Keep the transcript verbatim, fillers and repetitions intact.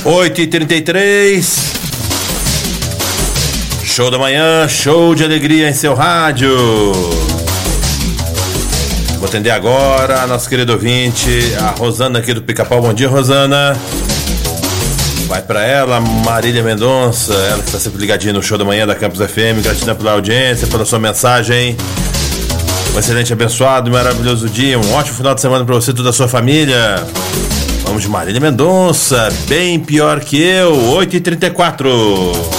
oito e trinta e três. Show da manhã, show de alegria em seu rádio. Vou atender agora a nossa querida ouvinte, a Rosana aqui do Pica-Pau. Bom dia, Rosana. Vai pra ela, Marília Mendonça, ela que está sempre ligadinha no show da manhã da Campus F M. Gratidão pela audiência, pela sua mensagem. Um excelente, abençoado, maravilhoso dia. Um ótimo final de semana pra você e toda a sua família. Vamos de Marília Mendonça, bem pior que eu, oito e trinta e quatro.